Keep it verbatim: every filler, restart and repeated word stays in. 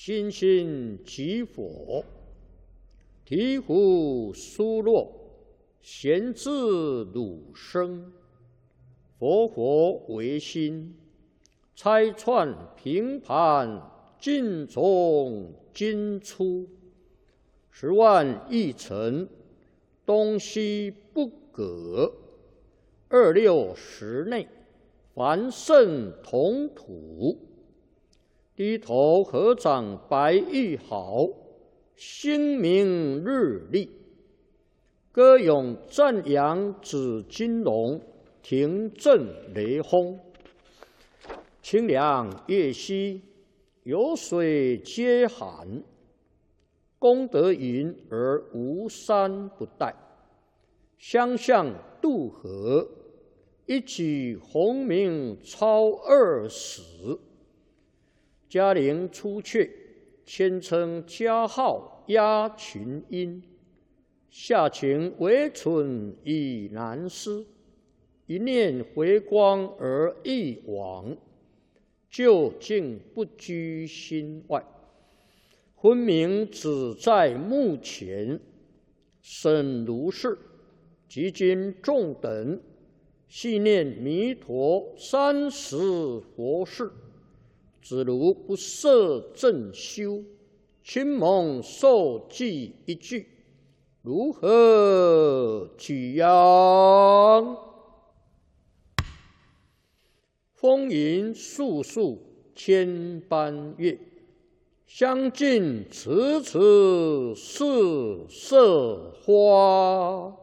心心即佛，醍醐疏落，贤自汝生。佛佛为心，拆穿平盘，尽从今出。十万亿尘，东西不隔。二六十内，凡圣同土。低头合掌白玉毫，星明日丽。歌咏赞扬紫金龙，庭震雷轰。清凉月兮，有水皆寒。功德云而无山不殆。相向渡河，一举鸿名超二十。嘉陵出阙，千称佳号压群英。下情唯存已难思，一念回光而一往，究竟不居心外。昏明只在目前，审如是，即今众等细念弥陀三十佛事。只如不摄正修，亲蒙受记一句，如何举扬？风云素素千般月，相近迟迟似色花。